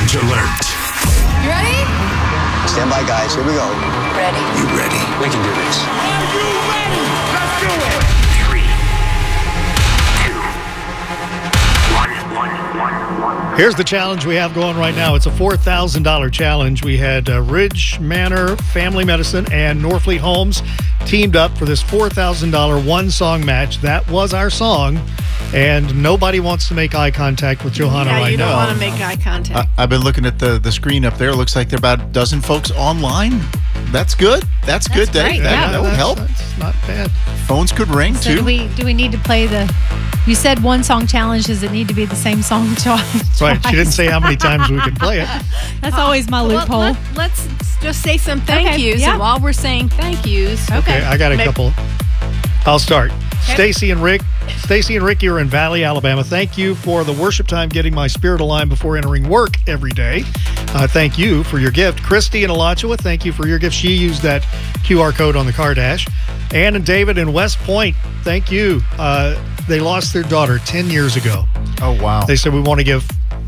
Challenge alert. You ready? Stand by, guys. Here we go. Ready. You ready? We can do this. Are you ready? Let's do it. 3, 2, 1. Here's the challenge we have going right now. It's a $4,000 challenge. We had Ridge Manor Family Medicine and Norfleet Homes teamed up for this $4,000 one-song match. That was our song, and nobody wants to make eye contact with Johanna right now. You don't want to make eye contact. I've been looking at the screen up there. It looks like there are about a dozen folks online. That's good. That's good, Dave. great, That would help. That's not bad. Phones could ring, So too. do we need to play the... You said one song challenge. Does it need to be the same song twice? Right. She didn't say how many times we could play it. That's always my loophole. Well, let's just say some thank Okay, yous. yeah. And while we're saying thank yous, Okay, I got a couple. I'll start. Stacy and Ricky are in Valley, Alabama. Thank you for the worship time, getting my spirit aligned before entering work every day. Thank you for your gift. Christy in Alachua, thank you for your gift. She used that QR code on the car dash. Ann and David in West Point, thank you. They lost their daughter 10 years ago. Oh, wow. They said we want to give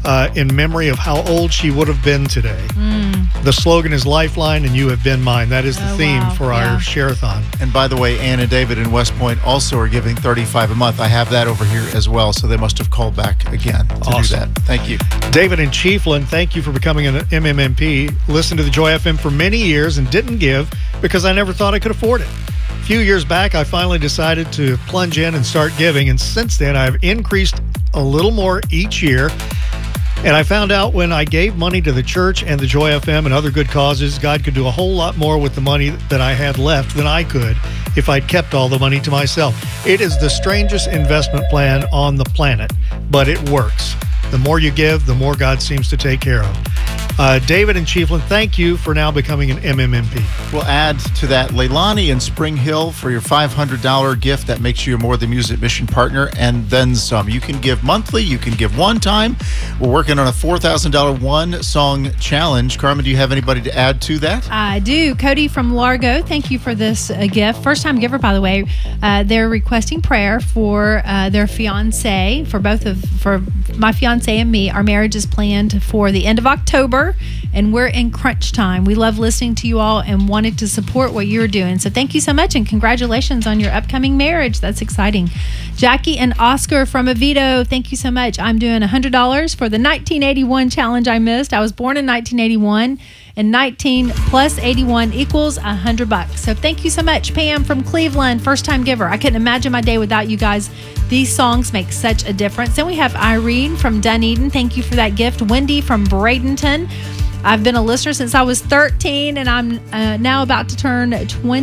in memory of how old she would have been today. The slogan is Lifeline and You Have Been Mine. That is the theme for our share-a-thon. And by the way, Ann and David in West Point also are giving $35 a month. I have that over here as well, so they must have called back again to do that. Thank you. David in Chiefland, thank you for becoming an MMMP. Listened to the Joy FM for many years and didn't give because I never thought I could afford it. A few years back, I finally decided to plunge in and start giving, and since then, I've increased a little more each year. And I found out when I gave money to the church and the Joy FM and other good causes, God could do a whole lot more with the money that I had left than I could if I'd kept all the money to myself. It is the strangest investment plan on the planet, but it works. The more you give, the more God seems to take care of. David in Chiefland, thank you for now becoming an MMMP. We'll add to that Leilani in Spring Hill for your $500 gift. That makes you a More Than Music Mission partner, and then some. You can give monthly. You can give one time. We're working on a $4,000 one-song challenge. Carmen, do you have anybody to add to that? I do. Cody from Largo, thank you for this gift. First-time giver, by the way. They're requesting prayer for their fiancé, for my fiancé and me. Our marriage is planned for the end of October, and we're in crunch time. We love listening to you all and wanted to support what you're doing. So thank you so much, and congratulations on your upcoming marriage. That's exciting. Jackie and Oscar from Oviedo, thank you so much. I'm doing $100 for the 1981 challenge I missed. I was born in 1981, and 19 plus 81 equals $100. So thank you so much. Pam from Cleveland, first-time giver. I couldn't imagine my day without you guys. These songs make such a difference. Then we have Irene from Dunedin. Thank you for that gift. Wendy from Bradenton. I've been a listener since I was 13, and I'm now about to turn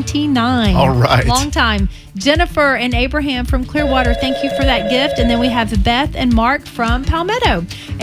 29. All right. Long time. Jennifer and Abraham from Clearwater, thank you for that gift. And then we have Beth and Mark from Palmetto.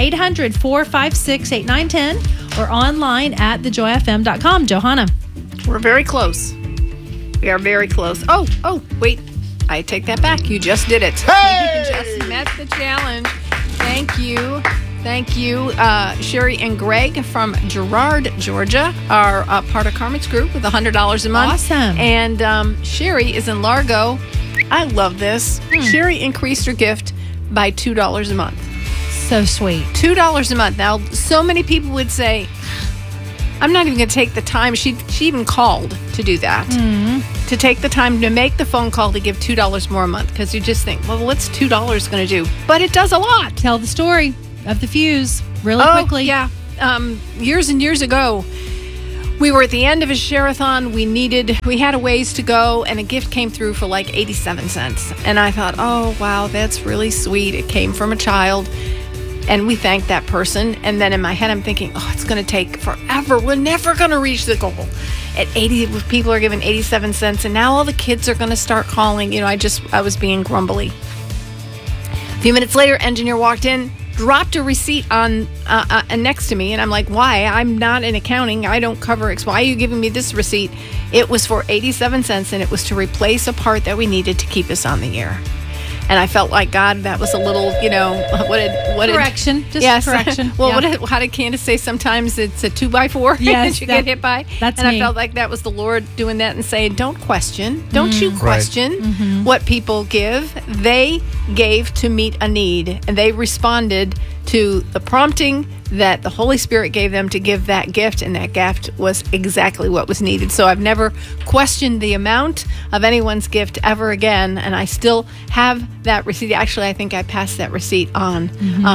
800-456-8910 or online at thejoyfm.com. Johanna. we're very close. We are very close. Oh, wait. I take that back. You just did it. Hey! You just met the challenge. Thank you. Thank you. Sherry and Greg from Girard, Georgia are part of Carmen's group with $100 a month. Awesome. And Sherry is in Largo. I love this. Sherry increased her gift by $2 a month. So sweet. $2 a month. Now, so many people would say, I'm not even going to take the time. She even called to do that. To take the time to make the phone call to give $2 more a month, because you just think, well, what's $2 going to do? But it does a lot. Tell the story of the fuse really quickly. Yeah. Years and years ago, we were at the end of a share-a-thon. We had a ways to go, and a gift came through for like 87 cents. And I thought, oh, wow, that's really sweet. It came from a child. And we thanked that person. And then in my head, I'm thinking, oh, it's going to take forever. We're never going to reach the goal. At 80, people are giving 87 cents. And now all the kids are going to start calling. You know, I was being grumbly. A few minutes later, engineer walked in, dropped a receipt on next to me. And I'm like, why? I'm not in accounting. I don't cover X. Why are you giving me this receipt? It was for 87 cents, and it was to replace a part that we needed to keep us on the air. And I felt like, God, that was a little, what Correction. Correction. Well, yeah. How did Candace say sometimes it's a 2x4 yes, that you get hit by? That's and me. I felt like that was the Lord doing that and saying, don't question. Don't you question what people give. They gave to meet a need, and they responded to the prompting that the Holy Spirit gave them to give that gift, and that gift was exactly what was needed. So I've never questioned the amount of anyone's gift ever again, and I still have that receipt. Actually, I think I passed that receipt on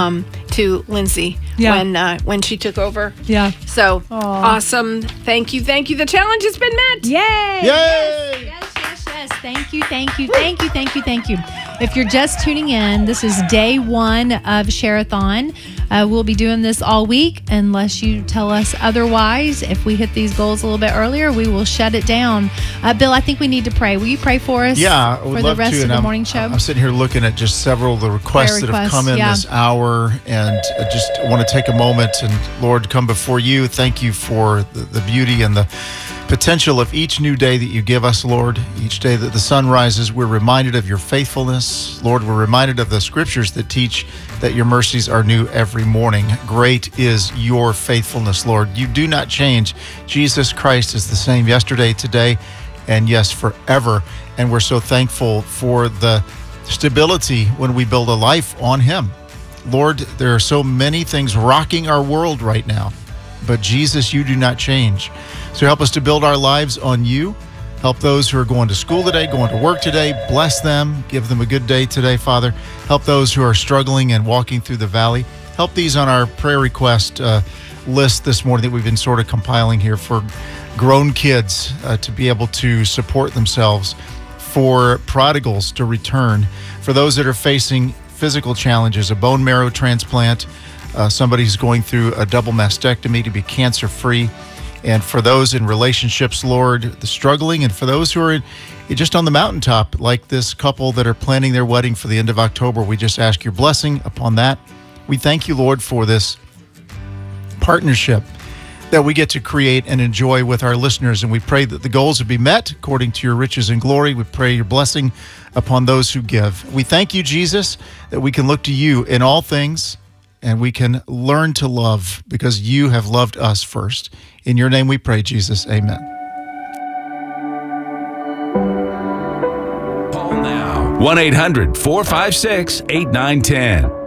to Lindsay when she took over. Yeah. So awesome. Thank you. The challenge has been met. Yay! Yay! Yes. Thank you. If you're just tuning in, this is day 1 of Share-a-thon. We'll be doing this all week unless you tell us otherwise. If we hit these goals a little bit earlier, we will shut it down. Bill, I think we need to pray. Will you pray for us? Yeah, I would for love the rest to. of And the morning show? I'm sitting here looking at just several of the requests that have come in this hour, and I just want to take a moment and, Lord, come before you. Thank you for the beauty and the potential of each new day that you give us, Lord. Each day that the sun rises, we're reminded of your faithfulness. Lord, we're reminded of the scriptures that teach that your mercies are new every morning. Great is your faithfulness, Lord. You do not change. Jesus Christ is the same yesterday, today, and yes, forever. And we're so thankful for the stability when we build a life on him. Lord, there are so many things rocking our world right now, but Jesus, you do not change. So help us to build our lives on you. Help those who are going to school today, going to work today. Bless them. Give them a good day today, Father. Help those who are struggling and walking through the valley. Help these on our prayer request list this morning that we've been sort of compiling here for grown kids to be able to support themselves, for prodigals to return, for those that are facing physical challenges, a bone marrow transplant, somebody who's going through a double mastectomy to be cancer-free, and for those in relationships, Lord, the struggling, and for those who are just on the mountaintop, like this couple that are planning their wedding for the end of October, we just ask your blessing upon that. We thank you, Lord, for this partnership that we get to create and enjoy with our listeners, and we pray that the goals would be met according to your riches and glory. We pray your blessing upon those who give. We thank you, Jesus, that we can look to you in all things, and we can learn to love because you have loved us first. In your name we pray, Jesus. Amen. Call now. 1-800-456-8910.